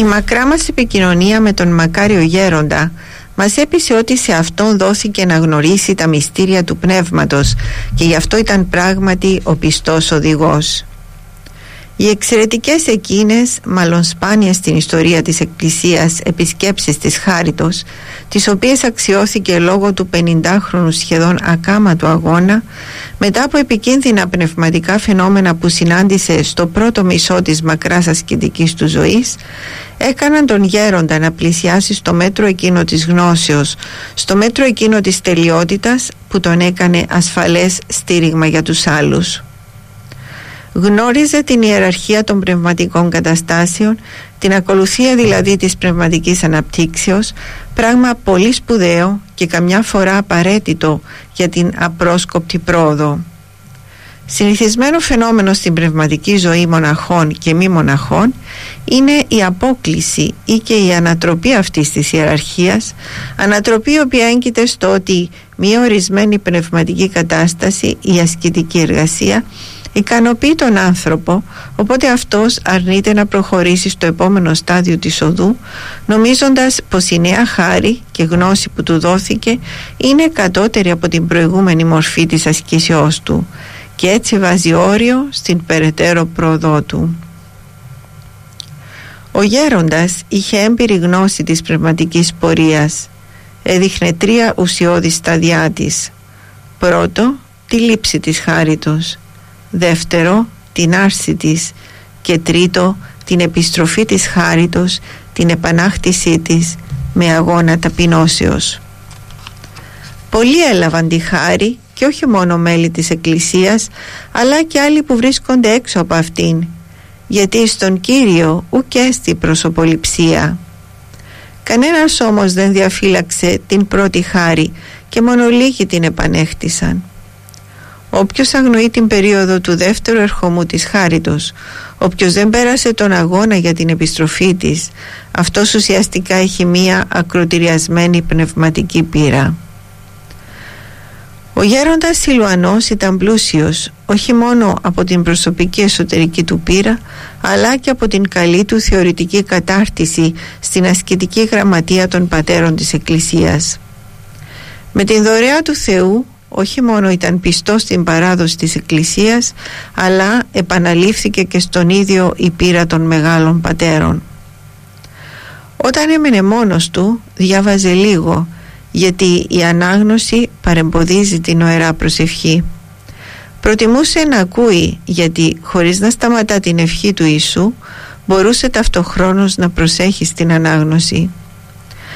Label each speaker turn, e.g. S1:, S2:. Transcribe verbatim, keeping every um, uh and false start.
S1: Η μακρά μας επικοινωνία με τον μακάριο γέροντα μας έπεισε ότι σε αυτόν δόθηκε να γνωρίσει τα μυστήρια του πνεύματος και γι' αυτό ήταν πράγματι ο πιστός οδηγός. Οι εξαιρετικές εκείνες, μάλλον σπάνιες στην ιστορία της Εκκλησίας, επισκέψεις της Χάριτος, τις οποίες αξιώθηκε λόγω του πενηντάχρονου σχεδόν ακάματου αγώνα, μετά από επικίνδυνα πνευματικά φαινόμενα που συνάντησε στο πρώτο μισό της μακράς ασκητικής του ζωής, έκαναν τον γέροντα να πλησιάσει στο μέτρο εκείνο της γνώσεως, στο μέτρο εκείνο της τελειότητας που τον έκανε ασφαλές στήριγμα για τους άλλους. Γνώριζε την ιεραρχία των πνευματικών καταστάσεων, την ακολουθία δηλαδή της πνευματικής αναπτύξεως, πράγμα πολύ σπουδαίο και καμιά φορά απαραίτητο για την απρόσκοπτη πρόοδο. Συνηθισμένο φαινόμενο στην πνευματική ζωή μοναχών και μη μοναχών είναι η απόκλιση ή και η ανατροπή αυτής της ιεραρχίας, ανατροπή η οποία έγκυται στο ότι μια ορισμένη πνευματική κατάσταση, η ασκητική εργασία, ικανοποιεί τον άνθρωπο, οπότε αυτός αρνείται να προχωρήσει στο επόμενο στάδιο της οδού, νομίζοντας πως η νέα χάρη και γνώση που του δόθηκε είναι κατώτερη από την προηγούμενη μορφή της ασκήσεώς του και έτσι βάζει όριο στην περαιτέρω πρόοδό του. Ο γέροντας είχε έμπειρη γνώση της πνευματικής πορείας. Έδειχνε τρία ουσιώδη σταδιά της. Πρώτο, τη λήψη της χάριτος. Δεύτερο, την άρση της. Και τρίτο, την επιστροφή της χάριτος, την επανάκτησή της με αγώνα ταπεινώσεως. Πολλοί έλαβαν τη χάρη και όχι μόνο μέλη της Εκκλησίας, αλλά και άλλοι που βρίσκονται έξω από αυτήν, γιατί στον Κύριο ουκ έστι προσωποληψία. Κανένας όμως δεν διαφύλαξε την πρώτη χάρη και μόνο λίγοι την επανέχτησαν. Όποιος αγνοεί την περίοδο του δεύτερου ερχομού της χάριτος, όποιος δεν πέρασε τον αγώνα για την επιστροφή της, αυτός ουσιαστικά έχει μία ακροτηριασμένη πνευματική πείρα. Ο γέροντας Σιλουανός ήταν πλούσιος όχι μόνο από την προσωπική εσωτερική του πείρα, αλλά και από την καλή του θεωρητική κατάρτιση στην ασκητική γραμματεία των πατέρων της Εκκλησίας. Με την δωρεά του Θεού όχι μόνο ήταν πιστός στην παράδοση της Εκκλησίας, αλλά επαναλήφθηκε και στον ίδιο η πείρα των μεγάλων πατέρων. Όταν έμενε μόνος του, διάβαζε λίγο, γιατί η ανάγνωση παρεμποδίζει την ωερά προσευχή. Προτιμούσε να ακούει, γιατί χωρίς να σταματά την ευχή του Ιησού, μπορούσε ταυτοχρόνως να προσέχει στην ανάγνωση.